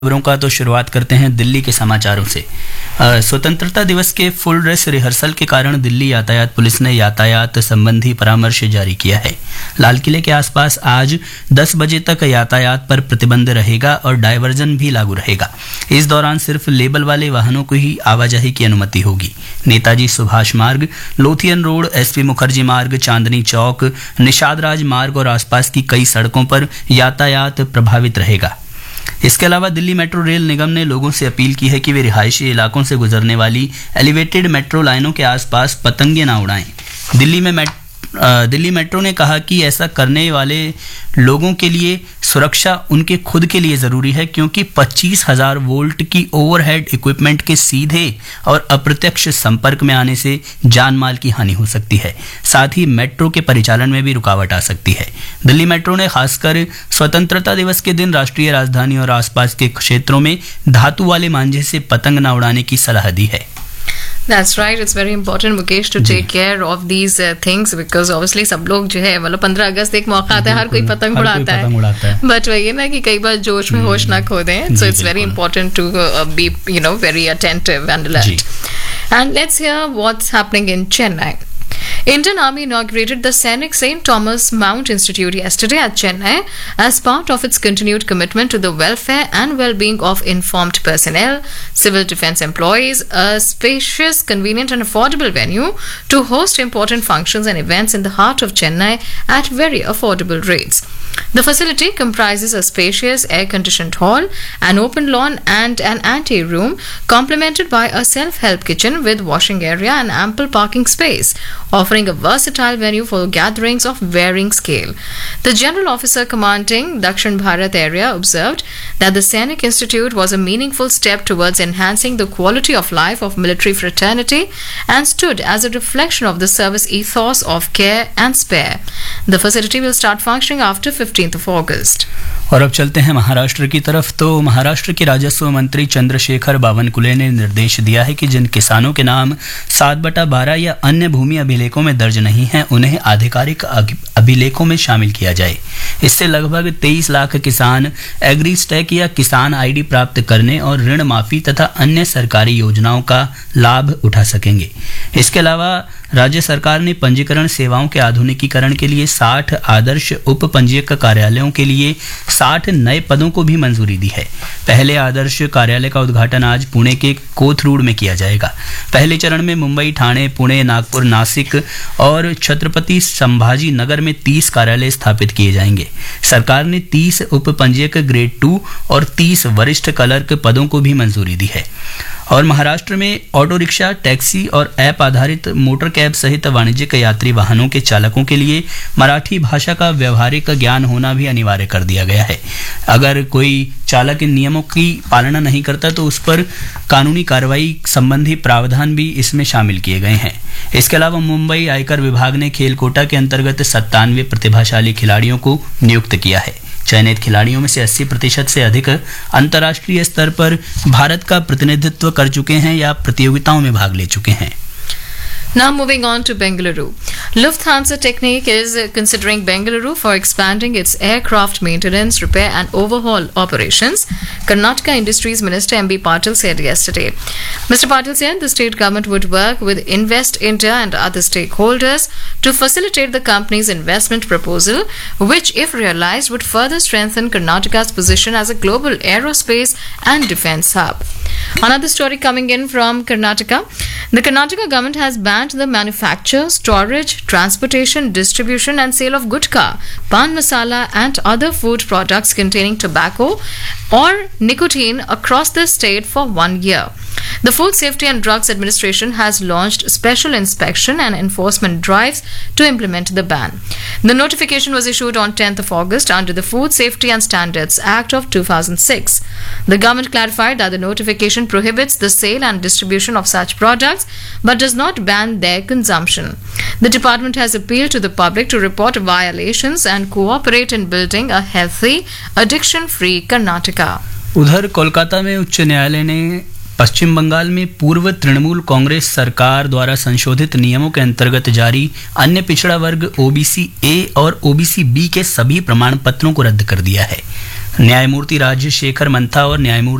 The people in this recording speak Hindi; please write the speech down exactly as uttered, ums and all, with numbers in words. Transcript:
खबरों का तो शुरुआत करते हैं दिल्ली के समाचारों से। स्वतंत्रता दिवस के फुल ड्रेस रिहर्सल के कारण दिल्ली यातायात पुलिस ने यातायात संबंधी परामर्श जारी किया है। लाल किले के आसपास आज दस बजे तक यातायात पर प्रतिबंध रहेगा और डायवर्जन भी लागू रहेगा। इस दौरान सिर्फ लेबल वाले वाहनों को ही आवाजाही की अनुमति होगी। नेताजी सुभाष मार्ग, लोथियन रोड, एसपी मुखर्जी मार्ग, चांदनी चौक, निषाद राज मार्ग और आसपास की कई सड़कों पर यातायात प्रभावित रहेगा। इसके अलावा दिल्ली मेट्रो रेल निगम ने लोगों से अपील की है कि वे रिहायशी इलाकों से गुजरने वाली एलिवेटेड मेट्रो लाइनों के आसपास पतंगे ना उड़ाएं। दिल्ली में मेट, दिल्ली मेट्रो ने कहा कि ऐसा करने वाले लोगों के लिए सुरक्षा उनके खुद के लिए जरूरी है, क्योंकि पच्चीस हज़ार वोल्ट की ओवरहेड इक्विपमेंट के सीधे और अप्रत्यक्ष संपर्क में आने से जान माल की हानि हो सकती है। साथ ही मेट्रो के परिचालन में भी रुकावट आ सकती है। दिल्ली मेट्रो ने खासकर स्वतंत्रता दिवस के दिन राष्ट्रीय राजधानी और आसपास के क्षेत्रों में धातु वाले मांझे से पतंग न उड़ाने की सलाह दी है। That's right. It's very important, Mukesh, to take care of these uh, things because obviously सब लोग जो है मतलब पंद्रह अगस्त एक मौका आता है, हर कोई पतंग उड़ाता है, बट वही ना कि कई बार जोश में होश ना खो दें. So it's very important to uh, be, you know, very attentive and alert. And let's hear what's happening in Chennai. Indian Army inaugurated the Sainik Saint Thomas Mount Institute yesterday at Chennai as part of its continued commitment to the welfare and well-being of informed personnel, civil defense employees, a spacious, convenient and affordable venue to host important functions and events in the heart of Chennai at very affordable rates. The facility comprises a spacious air-conditioned hall, an open lawn and an ante-room, complemented by a self-help kitchen with washing area and ample parking space, offering a versatile venue for gatherings of varying scale. The General Officer commanding Dakshin Bharat area observed that the Sainik Institute was a meaningful step towards enhancing the quality of life of military fraternity and stood as a reflection of the service ethos of care and spare. The facility will start functioning after fifteenth of August. और अब चलते हैं महाराष्ट्र की तरफ। तो महाराष्ट्र के राजस्व मंत्री चंद्रशेखर बावनकुले ने निर्देश दिया है कि जिन किसानों के नाम सात बटा बारह या अन्य भूमि अभिलेखों में दर्ज नहीं है, उन्हें आधिकारिक अभिलेखों में शामिल किया जाए। इससे लगभग तेईस लाख किसान एग्री स्टैक या किसान आईडी प्राप्त करने और ऋण माफी तथा अन्य सरकारी योजनाओं का लाभ उठा सकेंगे। इसके अलावा राज्य सरकार ने पंजीकरण सेवाओं के आधुनिकीकरण के लिए साठ आदर्श उप पंजीयक कार्यालयों के लिए साठ नए पदों को भी मंजूरी दी है। पहले आदर्श कार्यालय का उद्घाटन आज पुणे के कोथरूड में किया जाएगा। पहले चरण में मुंबई, ठाणे, पुणे, नागपुर, नासिक और छत्रपति संभाजी नगर में तीस कार्यालय स्थापित किए जाएंगे। सरकार ने तीस उप पंजीयक ग्रेड टू और तीस वरिष्ठ क्लर्क पदों को भी मंजूरी दी है। और महाराष्ट्र में ऑटो रिक्शा, टैक्सी और ऐप आधारित मोटर कैब सहित वाणिज्यिक यात्री वाहनों के चालकों के लिए मराठी भाषा का व्यवहारिक ज्ञान होना भी अनिवार्य कर दिया गया है। अगर कोई चालक इन नियमों की पालना नहीं करता तो उस पर कानूनी कार्रवाई संबंधी प्रावधान भी इसमें शामिल किए गए हैं। इसके अलावा मुंबई आयकर विभाग ने खेल कोटा के अंतर्गत सत्तानवे प्रतिभाशाली खिलाड़ियों को नियुक्त किया है। चयनित खिलाड़ियों में से अस्सी प्रतिशत से अधिक अंतर्राष्ट्रीय स्तर पर भारत का प्रतिनिधित्व कर चुके हैं या प्रतियोगिताओं में भाग ले चुके हैं। Now moving on to Bengaluru. Lufthansa Technik is considering Bengaluru for expanding its aircraft maintenance, repair and overhaul operations, Karnataka Industries Minister M B Patil said yesterday. Mister Patil said the state government would work with Invest India and other stakeholders to facilitate the company's investment proposal, which if realized would further strengthen Karnataka's position as a global aerospace and defense hub. Another story coming in from Karnataka. The Karnataka government has banned the manufacture, storage, transportation, distribution and sale of gutka, pan masala and other food products containing tobacco or nicotine across the state for one year. The Food Safety and Drugs Administration has launched special inspection and enforcement drives to implement the ban. The notification was issued on tenth of August under the Food Safety and Standards Act of two thousand six. The government clarified that the notification prohibits the sale and distribution of such products but does not ban their consumption. The department has appealed to the public to report violations and cooperate in building a healthy, addiction-free Karnataka. उधर कोलकाता में उच्च न्यायालय ने पश्चिम बंगाल में पूर्व तृणमूल कांग्रेस सरकार द्वारा संशोधित नियमों के अंतर्गत जारी अन्य पिछड़ा वर्ग ओबीसी ए और ओबीसी बी के सभी प्रमाण पत्रों को रद्द कर दिया है। न्यायमूर्ति राजशेखर मंथा और न्यायमूर्ति